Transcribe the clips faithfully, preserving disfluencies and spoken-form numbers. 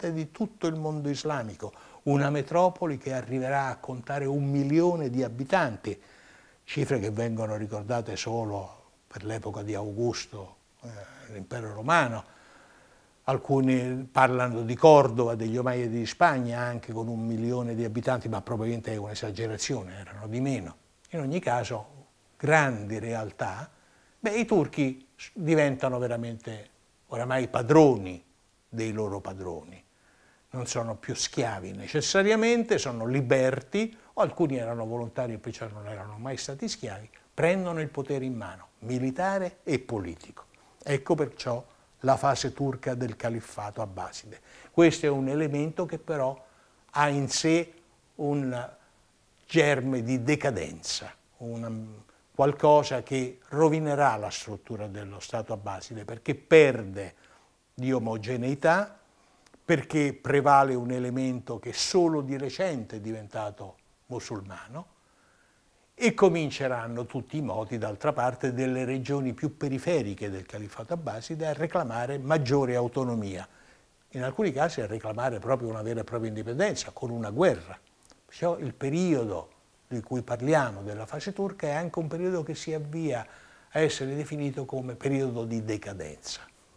importante di tutto il mondo islamico, una metropoli che arriverà a contare un milione di abitanti, cifre che vengono ricordate solo per l'epoca di Augusto, eh, l'impero romano. Alcuni parlano di Cordova, degli Omeyyadi di Spagna, anche con un milione di abitanti, ma probabilmente è un'esagerazione, erano di meno. In ogni caso, grandi realtà. Beh, i turchi diventano veramente oramai padroni dei loro padroni. Non sono più schiavi necessariamente, sono liberti, o alcuni erano volontari e perciò non erano mai stati schiavi, prendono il potere in mano, militare e politico. Ecco perciò la fase turca del califfato abbaside. Questo è un elemento che però ha in sé un germe di decadenza, una, qualcosa che rovinerà la struttura dello Stato abbaside, perché perde di omogeneità, perché prevale un elemento che solo di recente è diventato musulmano, e cominceranno tutti i moti, d'altra parte, delle regioni più periferiche del califfato abbaside a reclamare maggiore autonomia, in alcuni casi a reclamare proprio una vera e propria indipendenza, con una guerra. Perciò il periodo di cui parliamo della fase turca è anche un periodo che si avvia a essere definito come periodo di decadenza.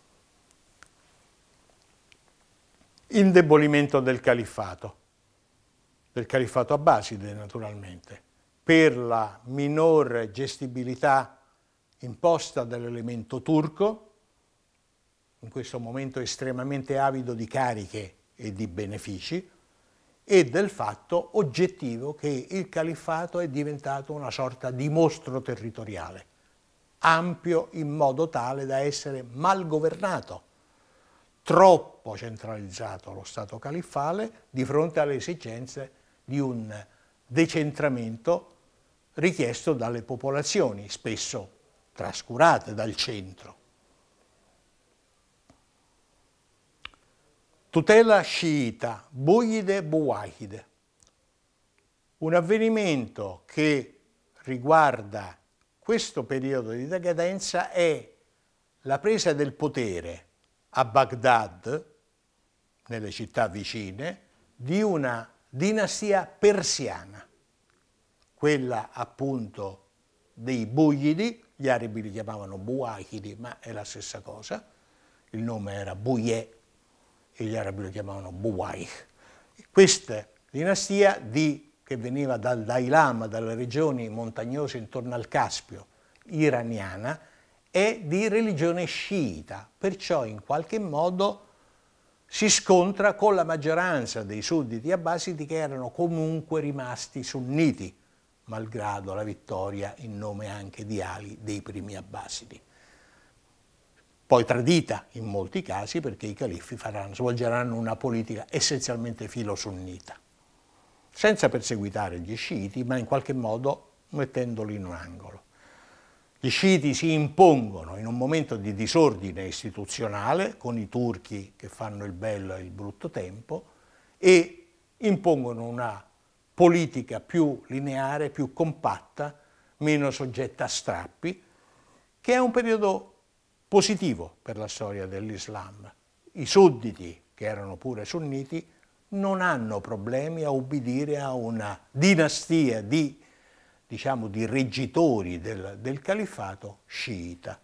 Indebolimento del califfato, del califfato abbaside naturalmente, per la minor gestibilità imposta dall'elemento turco, in questo momento estremamente avido di cariche e di benefici, e del fatto oggettivo che il califfato è diventato una sorta di mostro territoriale, ampio in modo tale da essere mal governato, troppo centralizzato lo Stato califfale di fronte alle esigenze di un decentramento richiesto dalle popolazioni, spesso trascurate dal centro. Tutela sciita, Buyide Buwahide, un avvenimento che riguarda questo periodo di decadenza è la presa del potere a Baghdad, nelle città vicine, di una dinastia persiana, quella appunto dei Buyidi, gli arabi li chiamavano Buwahidi, ma è la stessa cosa, il nome era Buyeh e gli arabi lo chiamavano Buwaih. Questa dinastia di, che veniva dal Dailam, dalle regioni montagnose intorno al Caspio, iraniana, è di religione sciita, perciò in qualche modo si scontra con la maggioranza dei sudditi abbasidi che erano comunque rimasti sunniti, malgrado la vittoria in nome anche di Ali dei primi abbasidi. Poi tradita in molti casi perché i califfi faranno, svolgeranno una politica essenzialmente filo-sunnita, senza perseguitare gli sciiti, ma in qualche modo mettendoli in un angolo. Gli sciiti si impongono in un momento di disordine istituzionale, con i turchi che fanno il bello e il brutto tempo, e impongono una politica più lineare, più compatta, meno soggetta a strappi, che è un periodo positivo per la storia dell'Islam. I sudditi, che erano pure sunniti, non hanno problemi a ubbidire a una dinastia di, diciamo, di reggitori del, del califfato sciita.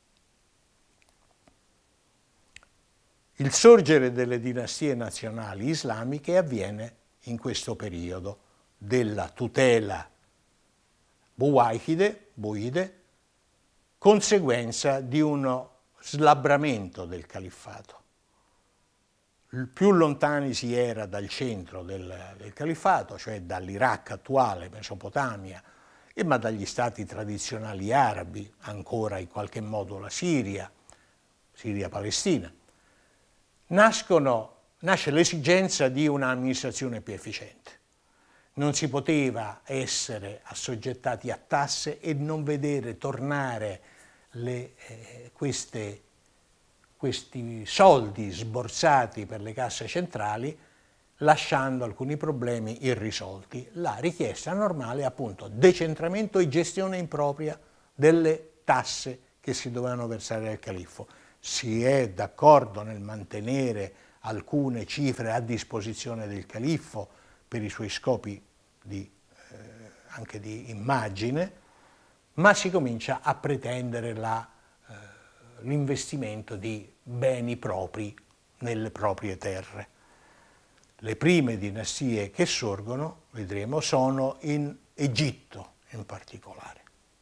Il sorgere delle dinastie nazionali islamiche avviene in questo periodo della tutela buwahide, buide, conseguenza di uno slabbramento del califfato. Più lontani si era dal centro del, del califfato, cioè dall'Iraq attuale, Mesopotamia, e ma dagli stati tradizionali arabi, ancora in qualche modo la Siria, Siria-Palestina, nascono, nasce l'esigenza di un'amministrazione più efficiente. Non si poteva essere assoggettati a tasse e non vedere tornare le, eh, queste, questi soldi sborsati per le casse centrali, lasciando alcuni problemi irrisolti. La richiesta normale è appunto decentramento e gestione impropria delle tasse che si dovevano versare al califfo. Si è d'accordo nel mantenere alcune cifre a disposizione del califfo per i suoi scopi di, eh, anche di immagine, ma si comincia a pretendere la, eh, l'investimento di beni propri nelle proprie terre. Le prime dinastie che sorgono, vedremo, sono in Egitto in particolare.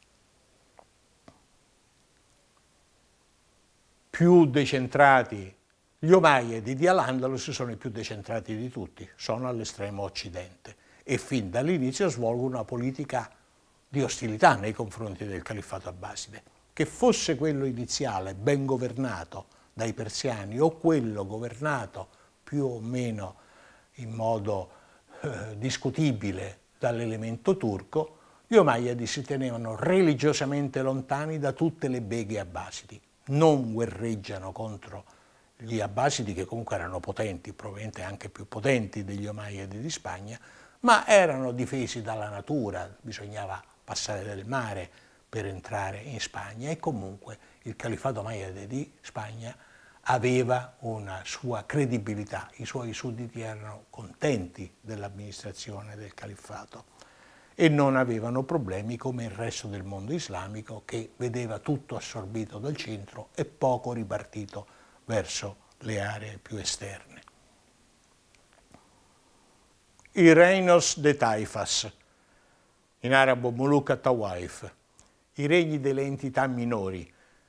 Più decentrati, gli Omayyadi di Al-Andalus sono i più decentrati di tutti, sono all'estremo occidente e fin dall'inizio svolgono una politica di ostilità nei confronti del califfato abbaside. Che fosse quello iniziale ben governato dai persiani o quello governato più o meno in modo eh, discutibile dall'elemento turco, gli Omayyadi si tenevano religiosamente lontani da tutte le beghe abbasidi. Non guerreggiano contro gli abbasidi, che comunque erano potenti, probabilmente anche più potenti degli Omayyadi di Spagna, ma erano difesi dalla natura, bisognava passare del mare per entrare in Spagna e comunque il califfato Omayyade di Spagna aveva una sua credibilità, i suoi sudditi erano contenti dell'amministrazione del califfato e non avevano problemi come il resto del mondo islamico che vedeva tutto assorbito dal centro e poco ripartito verso le aree più esterne. I reinos de Taifas, in arabo Muluk at-Tawaif, i regni delle entità minori,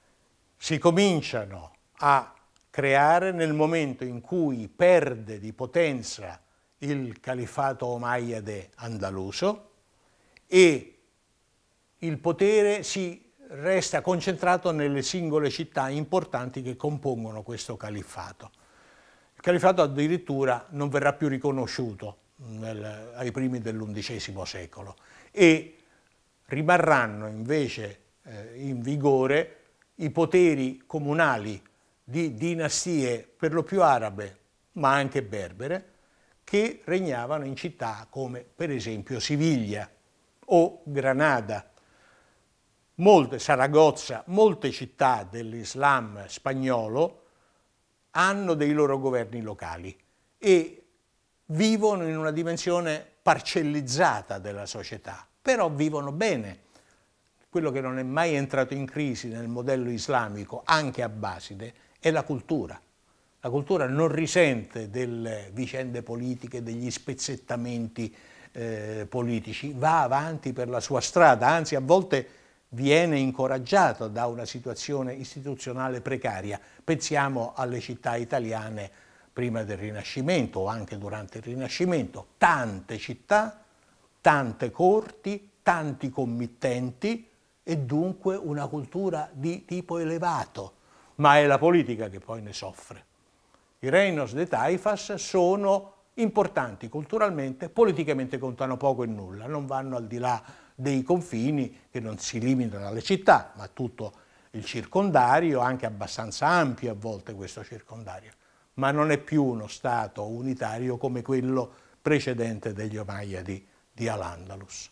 si cominciano a creare nel momento in cui perde di potenza il califfato omayyade andaluso e il potere si resta concentrato nelle singole città importanti che compongono questo califfato. Il califfato addirittura non verrà più riconosciuto nel, ai primi dell'undicesimo secolo e rimarranno invece eh, in vigore i poteri comunali di dinastie per lo più arabe, ma anche berbere, che regnavano in città come per esempio Siviglia o Granada. Molte, Saragozza, molte città dell'Islam spagnolo hanno dei loro governi locali e vivono in una dimensione parcellizzata della società, però vivono bene. Quello che non è mai entrato in crisi nel modello islamico, anche abbaside, è la cultura. La cultura non risente delle vicende politiche, degli spezzettamenti eh, politici, va avanti per la sua strada, anzi a volte viene incoraggiato da una situazione istituzionale precaria. Pensiamo alle città italiane prima del Rinascimento o anche durante il Rinascimento. Tante città, tante corti, tanti committenti e dunque una cultura di tipo elevato, ma è la politica che poi ne soffre. I reinos de Taifas sono importanti culturalmente, politicamente contano poco e nulla, non vanno al di là dei confini che non si limitano alle città, ma tutto il circondario, anche abbastanza ampio a volte questo circondario, ma non è più uno stato unitario come quello precedente degli Omayyadi di Al-Andalus.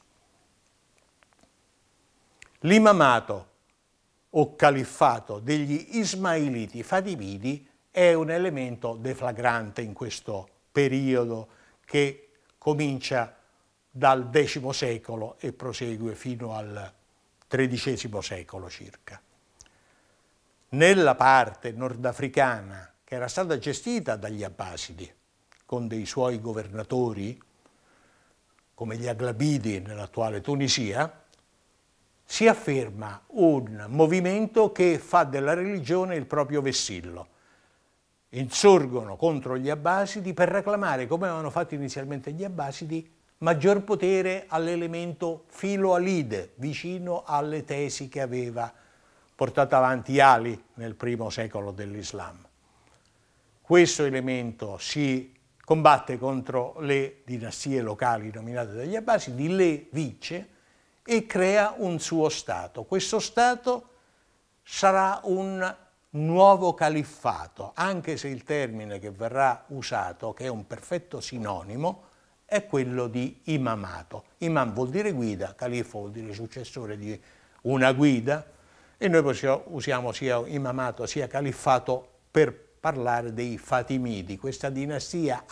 L'imamato o califfato degli Ismailiti Fatimidi è un elemento deflagrante in questo periodo che comincia dal decimo secolo e prosegue fino al tredicesimo secolo circa. Nella parte nordafricana, che era stata gestita dagli Abbasidi, con dei suoi governatori, come gli Aglabidi nell'attuale Tunisia, si afferma un movimento che fa della religione il proprio vessillo. Insorgono contro gli Abbasidi per reclamare, come avevano fatto inizialmente gli Abbasidi, maggior potere all'elemento filo-alide, vicino alle tesi che aveva portato avanti Ali nel primo secolo dell'Islam. Questo elemento si combatte contro le dinastie locali nominate dagli Abbasidi, le vince e crea un suo Stato. Questo Stato sarà un nuovo califfato, anche se il termine che verrà usato, che è un perfetto sinonimo, è quello di imamato. Imam vuol dire guida, califfo vuol dire successore di una guida, e noi possiamo, usiamo sia imamato sia califfato per parlare dei Fatimidi, questa dinastia